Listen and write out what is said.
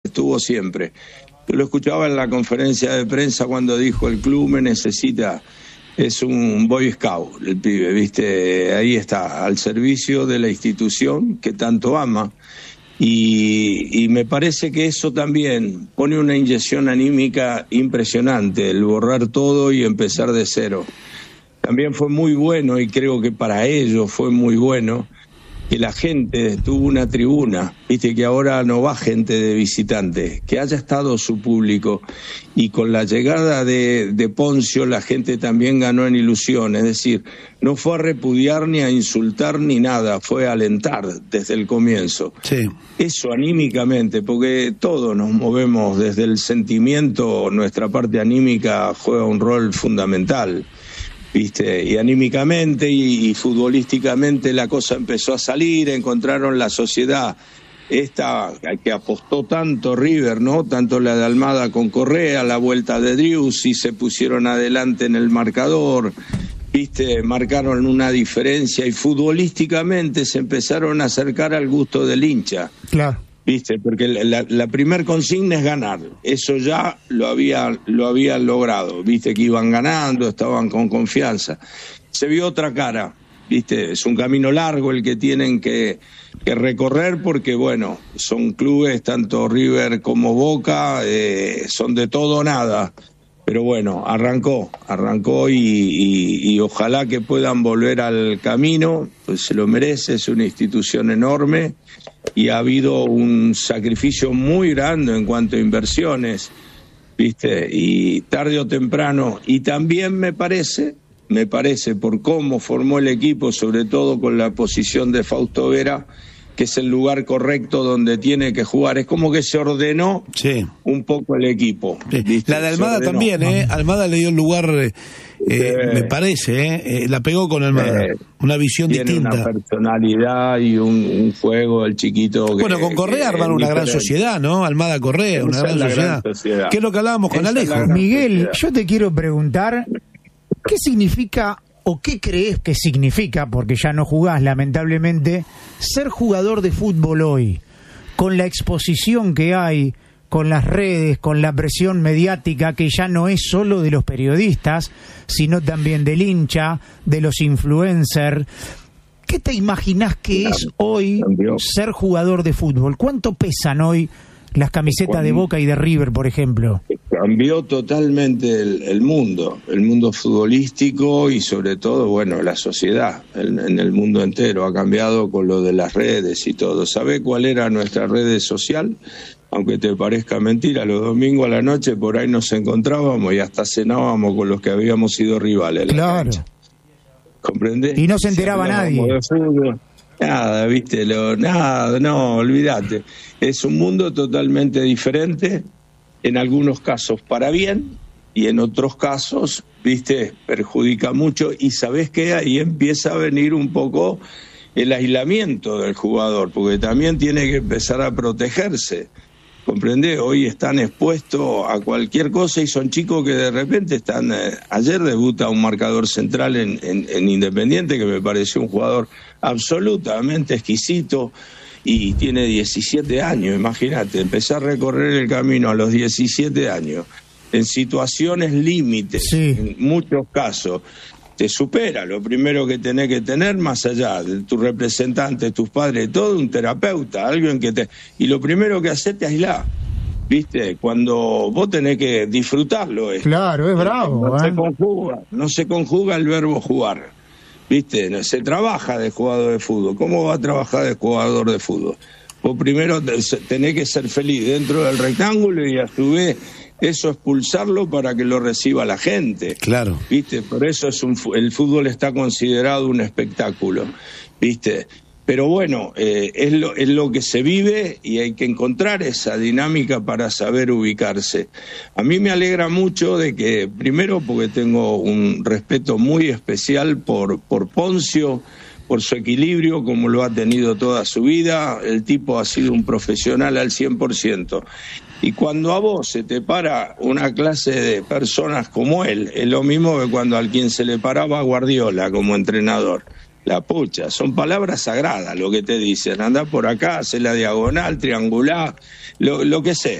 estuvo siempre. Yo lo escuchaba en la conferencia de prensa cuando dijo: el club me necesita. Es un Boy Scout, el pibe, ¿viste? Ahí está, al servicio de la institución que tanto ama. Y me parece que eso también pone una inyección anímica impresionante, el borrar todo y empezar de cero. También fue muy bueno, y creo que para ellos fue muy bueno, que la gente tuvo una tribuna, viste, que ahora no va gente de visitante, que haya estado su público, y con la llegada de Poncio la gente también ganó en ilusión, es decir, no fue a repudiar ni a insultar ni nada, fue a alentar desde el comienzo. Sí. Eso anímicamente, porque todos nos movemos desde el sentimiento, nuestra parte anímica juega un rol fundamental. ¿Viste? Y anímicamente y futbolísticamente la cosa empezó a salir, encontraron la sociedad esta que apostó tanto River, ¿no? Tanto la de Almada con Correa, la vuelta de Driussi, se pusieron adelante en el marcador, ¿viste? Marcaron una diferencia y futbolísticamente se empezaron a acercar al gusto del hincha. Claro. ¿Viste? Porque la primer consigna es ganar. Eso ya lo habían logrado. ¿Viste? Que iban ganando, estaban con confianza. Se vio otra cara, ¿viste? Es un camino largo el que tienen que recorrer porque, bueno, son clubes, tanto River como Boca, son de todo o nada. Pero bueno, arrancó y ojalá que puedan volver al camino, pues se lo merece, es una institución enorme y ha habido un sacrificio muy grande en cuanto a inversiones, ¿viste? Y tarde o temprano, y también me parece por cómo formó el equipo, sobre todo con la posición de Fausto Vera, que es el lugar correcto donde tiene que jugar. Es como que se ordenó un poco el equipo. ¿Viste? La de Almada también, Almada le dio el lugar, me parece, la pegó con Almada. Una visión tiene distinta. Tiene una personalidad y un juego, el chiquito. Bueno, con Correa armaron una gran sociedad, ¿no? Almada Correa, una gran sociedad. ¿Qué es lo que hablábamos con Alejo? Miguel, yo te quiero preguntar, ¿qué significa o qué crees que significa, porque ya no jugás lamentablemente, ser jugador de fútbol hoy? Con la exposición que hay, con las redes, con la presión mediática que ya no es solo de los periodistas, sino también del hincha, de los influencers. ¿Qué te imaginás que es hoy ser jugador de fútbol? ¿Cuánto pesan hoy las camisetas de Boca y de River, por ejemplo? Cambió totalmente el mundo futbolístico y sobre todo, bueno, la sociedad en el mundo entero ha cambiado con lo de las redes y todo. ¿Sabe cuál era nuestra red social? Aunque te parezca mentira, los domingos a la noche por ahí nos encontrábamos y hasta cenábamos con los que habíamos sido rivales. Claro. ¿Comprendés? Y no se enteraba nadie. Nada, ¿viste? No, olvídate. Es un mundo totalmente diferente, en algunos casos para bien y en otros casos, ¿viste? Perjudica mucho y ¿sabés qué? Ahí empieza a venir un poco el aislamiento del jugador, porque también tiene que empezar a protegerse. ¿Comprendés? Hoy están expuestos a cualquier cosa y son chicos que de repente están... ayer debuta un marcador central en Independiente que me pareció un jugador absolutamente exquisito y tiene 17 años, imagínate, empezar a recorrer el camino a los 17 años, en situaciones límites, en muchos casos, te supera. Lo primero que tenés que tener, más allá de tu representante, tus padres, todo, un terapeuta, alguien que te... Y lo primero que haces te aislás, ¿viste? Cuando vos tenés que disfrutarlo. Claro, es bravo. No se conjuga el verbo jugar, ¿viste? Se trabaja de jugador de fútbol. ¿Cómo va a trabajar de jugador de fútbol? Vos primero tenés que ser feliz dentro del rectángulo y a su vez eso expulsarlo para que lo reciba la gente. Claro. ¿Viste? Por eso el fútbol está considerado un espectáculo, ¿viste? Pero bueno, es lo que se vive y hay que encontrar esa dinámica para saber ubicarse. A mí me alegra mucho de que, primero porque tengo un respeto muy especial por Poncio, por su equilibrio, como lo ha tenido toda su vida. El tipo ha sido un profesional al 100%. Y cuando a vos se te para una clase de personas como él, es lo mismo que cuando a quien se le paraba a Guardiola como entrenador. La pucha, son palabras sagradas lo que te dicen. Andá por acá, hacé la diagonal, triangular, lo que sea.